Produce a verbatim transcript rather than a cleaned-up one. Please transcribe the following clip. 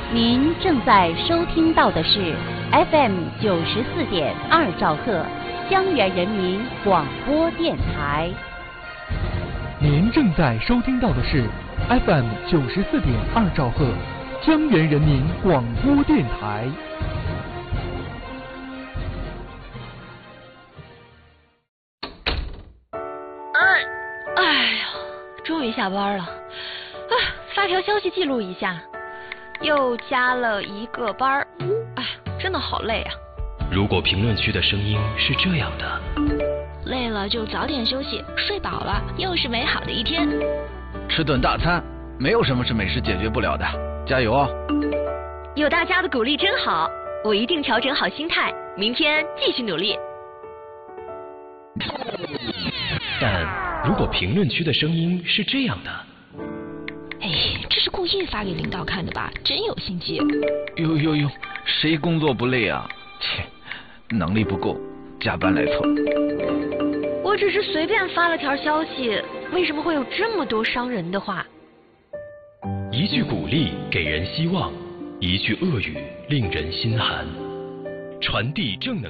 您正在收听到的是 F M 九十四点二兆赫，江源人民广播电台。 您正在收听到的是 F M 九十四点二兆赫，江源人民广播电台。 哎，哎呀，终于下班了。啊，发条消息记录一下。又加了一个班儿，哎，真的好累啊！ 如果评论区的声音是这样的， 累了就早点休息，睡饱了又是美好的一天。 吃顿大餐，没有什么是美食解决不了的，加油哦！ 有大家的鼓励真好，我一定调整好心态，明天继续努力。 但如果评论区的声音是这样的， 哎，这是故意发给领导看的吧？真有心机！ 呦呦呦，谁工作不累啊？切，能力不够，加班来凑。 我只是随便发了条消息，为什么会有这么多伤人的话？ 一句鼓励给人希望，一句恶语令人心寒，传递正能量。